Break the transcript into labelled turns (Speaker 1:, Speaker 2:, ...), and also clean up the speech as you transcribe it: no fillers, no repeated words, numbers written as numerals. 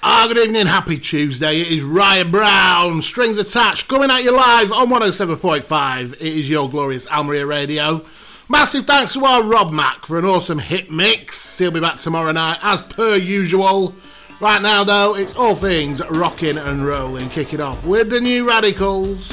Speaker 1: Good evening, happy Tuesday. It is Ryan Brown, strings attached, coming at you live on 107.5. It is your glorious Almeria Radio. Massive thanks to our Rob Mack for an awesome hit mix. He'll be back tomorrow night as per usual. Right now though, it's all things rocking and rolling. Kick it off with the New Radicals.